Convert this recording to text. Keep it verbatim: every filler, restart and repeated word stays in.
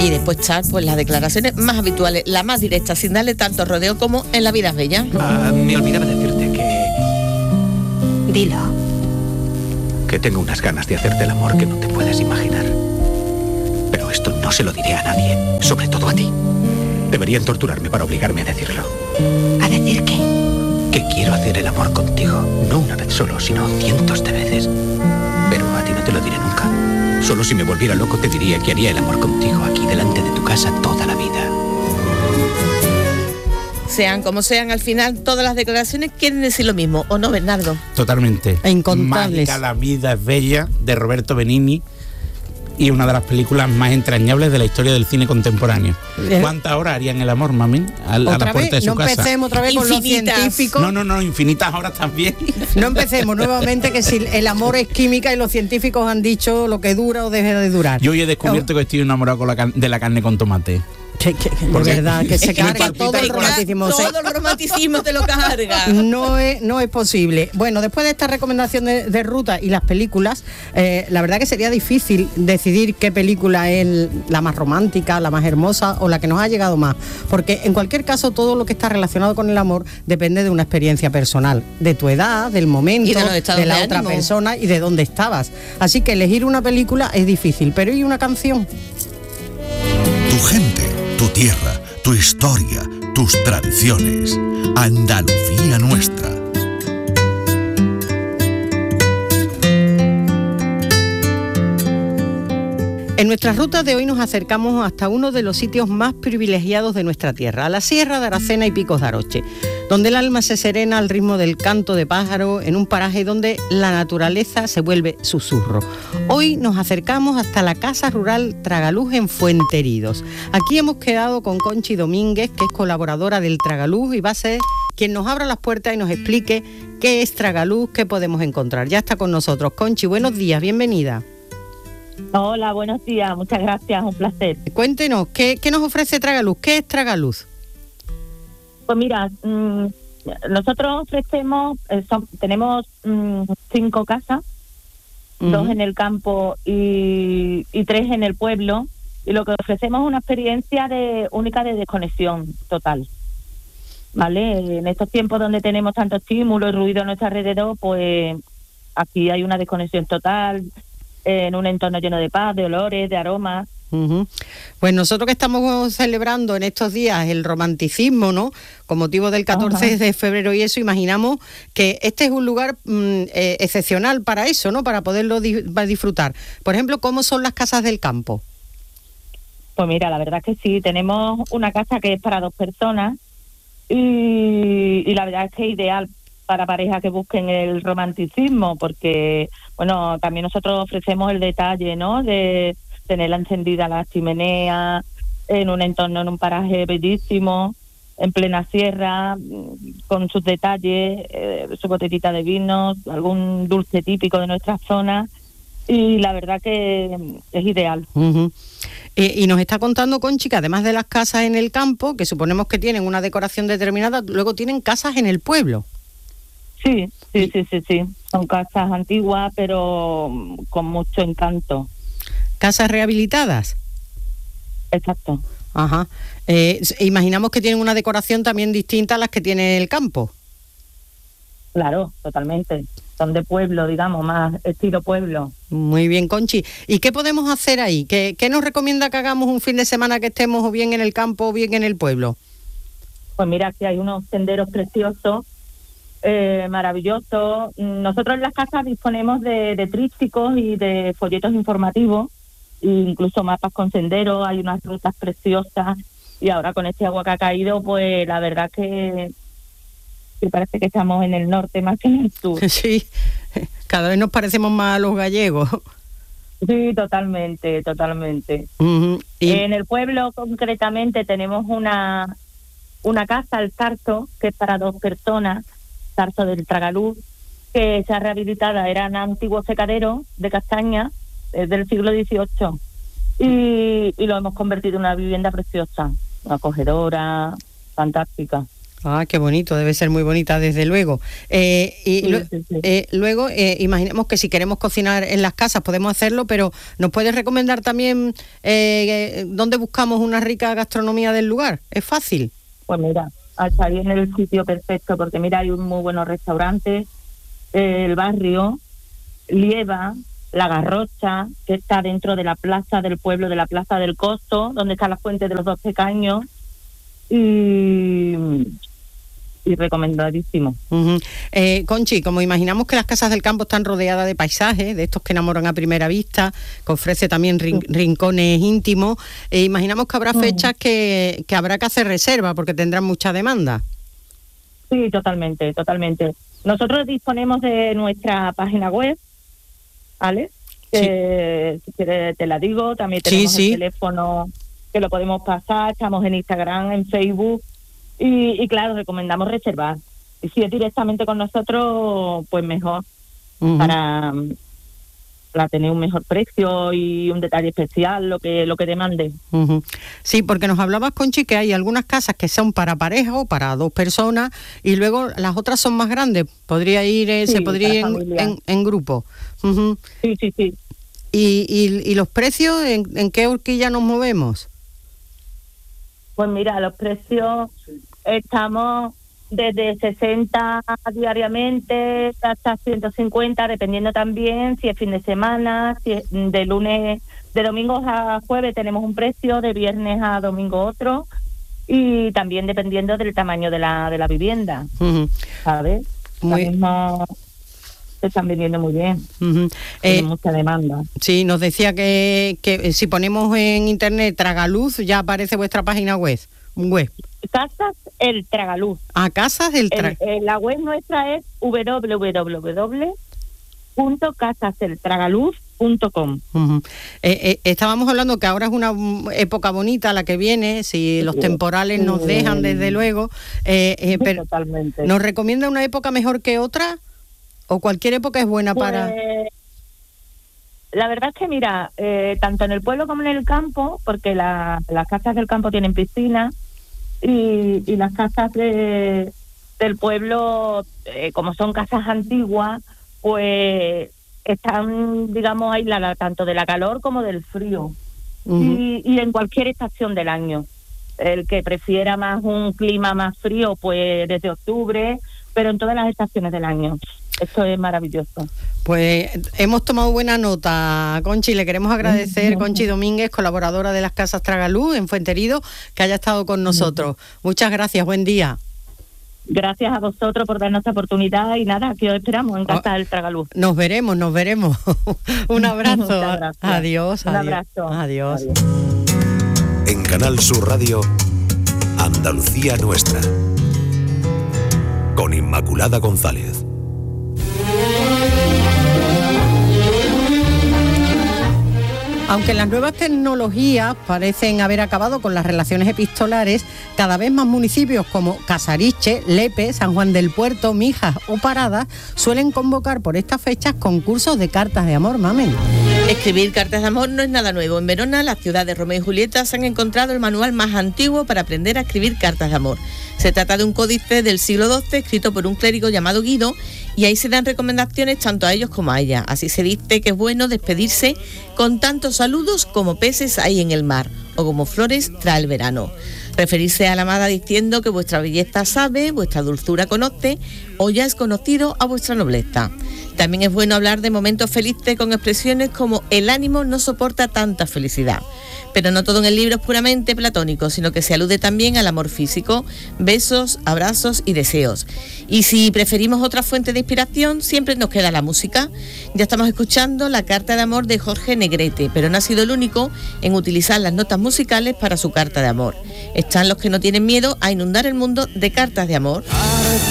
Y después están pues las declaraciones más habituales, la más directa, sin darle tanto rodeo como en La vida es bella. Ah, me olvidaba decirte que... Dilo. Que tengo unas ganas de hacerte el amor que no te puedes imaginar. Pero esto no se lo diré a nadie, sobre todo a ti. Deberían torturarme para obligarme a decirlo. ¿A decir qué? Que quiero hacer el amor contigo, no una vez solo, sino cientos de veces. Pero a ti no te lo diré nunca. Solo si me volviera loco te diría que haría el amor contigo aquí delante de tu casa toda la vida. Sean como sean, al final todas las declaraciones quieren decir lo mismo, ¿o no, Bernardo? Totalmente. E incontables. Mágica la vida es bella, de Roberto Benigni, y una de las películas más entrañables de la historia del cine contemporáneo. ¿Eh? ¿Cuántas horas harían el amor, mami? A, a la ¿Otra puerta vez? de su No casa. empecemos otra vez con los Infinitas. científicos. No, no, no, infinitas horas también. No empecemos nuevamente que si el amor es química y los científicos han dicho lo que dura o deja de durar. Yo hoy he descubierto que estoy enamorado con la can- de la carne con tomate. Que, que, de Porque verdad, que se es que me carga palpita todo el el corazón. romanticismo. Se- Todo el romanticismo te lo carga. No es, no es posible. Bueno, después de esta recomendación de, de ruta y las películas, eh, la verdad que sería difícil decidir qué película es la más romántica, la más hermosa o la que nos ha llegado más. Porque en cualquier caso todo lo que está relacionado con el amor depende de una experiencia personal, de tu edad, del momento, Y de los estados de la de otra ánimo. persona y de dónde estabas. Así que elegir una película es difícil, pero ¿y una canción? Tu gente, tu tierra, tu historia, tus tradiciones. Andalucía nuestra. En nuestra ruta de hoy nos acercamos hasta uno de los sitios más privilegiados de nuestra tierra, a la Sierra de Aracena y Picos de Aroche, donde el alma se serena al ritmo del canto de pájaro en un paraje donde la naturaleza se vuelve susurro. Hoy nos acercamos hasta la Casa Rural Tragaluz en Fuenteridos. Aquí hemos quedado con Conchi Domínguez, que es colaboradora del Tragaluz y va a ser quien nos abra las puertas y nos explique qué es Tragaluz, qué podemos encontrar. Ya está con nosotros. Conchi, buenos días, bienvenida. Hola, buenos días, muchas gracias, un placer. Cuéntenos, ¿qué, qué nos ofrece Tragaluz? ¿Qué es Tragaluz? Pues mira, mmm, nosotros ofrecemos, eh, son, tenemos mmm, cinco casas, uh-huh. dos en el campo y, y tres en el pueblo, y lo que ofrecemos es una experiencia de única de desconexión total. ¿Vale? En estos tiempos donde tenemos tanto estímulo y ruido a nuestro alrededor, pues aquí hay una desconexión total, en un entorno lleno de paz, de olores, de aromas. Uh-huh. Pues nosotros que estamos celebrando en estos días el romanticismo, ¿no? Con motivo del catorce uh-huh. de febrero y eso, imaginamos que este es un lugar mmm, eh, excepcional para eso, ¿no? Para poderlo di- para disfrutar. Por ejemplo, ¿cómo son las casas del campo? Pues mira, la verdad es que sí, tenemos una casa que es para dos personas y, y la verdad es que es ideal para parejas que busquen el romanticismo, porque, bueno, también nosotros ofrecemos el detalle, ¿no?, de tenerla encendida la chimenea, en un entorno, en un paraje bellísimo, en plena sierra, con sus detalles, eh, su botellita de vino, algún dulce típico de nuestra zona, y la verdad que es ideal. Uh-huh. Eh, y nos está contando, Conchi, que además de las casas en el campo, que suponemos que tienen una decoración determinada, luego tienen casas en el pueblo. Sí, sí, sí, sí, sí. Son casas antiguas, pero con mucho encanto. ¿Casas rehabilitadas? Exacto. Ajá. Eh, imaginamos que tienen una decoración también distinta a las que tiene el campo. Claro, totalmente. Son de pueblo, digamos, más estilo pueblo. Muy bien, Conchi. ¿Y qué podemos hacer ahí? ¿Qué, qué nos recomienda que hagamos un fin de semana que estemos o bien en el campo o bien en el pueblo? Pues mira, aquí hay unos senderos preciosos, Eh, maravilloso. Nosotros en las casas disponemos de, de trípticos y de folletos informativos, e incluso mapas con senderos, hay unas rutas preciosas, y ahora con este agua que ha caído, pues la verdad que, que parece que estamos en el norte más que en el sur. Sí, cada vez nos parecemos más a los gallegos. Sí, totalmente, totalmente. Uh-huh. ¿Y? En el pueblo concretamente tenemos una, una casa, el Tarso, que es para dos personas, Tarso del Tragaluz, que está rehabilitada, era un antiguo secadero de castaña eh, del siglo dieciocho, y, y lo hemos convertido en una vivienda preciosa, una acogedora, fantástica. Ah, qué bonito, debe ser muy bonita desde luego. Eh, y Sí, lo- sí, sí. eh, luego, eh, imaginemos que si queremos cocinar en las casas podemos hacerlo, pero ¿nos puedes recomendar también eh, dónde buscamos una rica gastronomía del lugar? ¿Es fácil? Pues mira, hasta ahí en el sitio perfecto, porque mira, hay un muy buenos restaurantes, eh, el barrio, Lieva, La Garrocha, que está dentro de la plaza del pueblo, de la plaza del Costo, donde está la fuente de los Doce Caños, y, y recomendadísimo. Ujú. Eh, Conchi, como imaginamos que las casas del campo están rodeadas de paisajes, de estos que enamoran a primera vista, que ofrece también rin- rincones íntimos, eh, imaginamos que habrá Mm. fechas que, que habrá que hacer reserva porque tendrán mucha demanda. Sí, totalmente, totalmente. Nosotros disponemos de nuestra página web, ¿vale? Que, si quieres te la digo, también Sí, tenemos sí. el teléfono que lo podemos pasar, estamos en Instagram, en Facebook y, y claro, recomendamos reservar. Y si es directamente con nosotros, pues mejor, Ujú. para, para tener un mejor precio y un detalle especial, lo que lo que demande. Ujú. Sí, porque nos hablabas, Conchi, que hay algunas casas que son para pareja o para dos personas y luego las otras son más grandes. Podría ir, eh, Sí, se podría para ir en, familia. en- en grupo. Ujú. Sí, sí, sí. y, y, ¿Y los precios, en, en qué horquilla nos movemos? Pues mira, los precios estamos desde sesenta diariamente hasta ciento cincuenta, dependiendo también si es fin de semana, si es de lunes, de domingo a jueves tenemos un precio, de viernes a domingo otro, y también dependiendo del tamaño de la de la vivienda, Ujú. ¿sabes? Muy- Ahora mismo se están vendiendo muy bien, Ujú. tiene Eh, mucha demanda. sí, nos decía que, que si ponemos en internet Tragaluz ya aparece vuestra página web. web. Casas El Tragaluz. A casas del tra- El- el- la web nuestra es doble u doble u doble u punto casas el tragaluz punto com. Ujú. Eh, eh, estábamos hablando que ahora es una mm, época bonita la que viene, si los temporales nos dejan, desde luego. Eh, eh, pero Totalmente. ¿nos recomienda una época mejor que otra? ¿O cualquier época es buena Pues, para...? la verdad es que mira, eh, tanto en el pueblo como en el campo, porque la- las casas del campo tienen piscina y, y las casas de, del pueblo, eh, como son casas antiguas, pues están, digamos, aisladas tanto de la calor como del frío. Ujú. y, y en cualquier estación del año. El que prefiera más un clima más frío, pues desde octubre, pero en todas las estaciones del año. Esto es maravilloso. Pues hemos tomado buena nota, Conchi. Le queremos agradecer, Conchi Domínguez, colaboradora de las Casas Tragaluz en Fuenterido, que haya estado con nosotros. Muchas gracias, buen día. Gracias a vosotros por darnos esta oportunidad y nada, aquí os esperamos en Casa del Tragaluz. Nos veremos, nos veremos. Un abrazo. Muchas gracias. Adiós, Un adiós. abrazo. Adiós. Adiós. En Canal Sur Radio, Andalucía Nuestra. Con Inmaculada González. Aunque las nuevas tecnologías parecen haber acabado con las relaciones epistolares, cada vez más municipios como Casariche, Lepe, San Juan del Puerto, Mijas o Paradas suelen convocar por estas fechas concursos de cartas de amor, mamen. Escribir cartas de amor no es nada nuevo. En Verona, la ciudad de Romeo y Julieta, se han encontrado el manual más antiguo para aprender a escribir cartas de amor. Se trata de un códice del siglo doce escrito por un clérigo llamado Guido, y ahí se dan recomendaciones tanto a ellos como a ella. Así se dice que es bueno despedirse con tantos saludos como peces hay en el mar o como flores trae el verano. Referirse a la amada diciendo que vuestra belleza sabe, vuestra dulzura conoce o ya es conocido a vuestra nobleza. También es bueno hablar de momentos felices con expresiones como el ánimo no soporta tanta felicidad. Pero no todo en el libro es puramente platónico, sino que se alude también al amor físico, besos, abrazos y deseos. Y si preferimos otra fuente de inspiración, siempre nos queda la música. Ya estamos escuchando la carta de amor de Jorge Negrete, pero no ha sido el único en utilizar las notas musicales para su carta de amor. Están los que no tienen miedo a inundar el mundo de cartas de amor.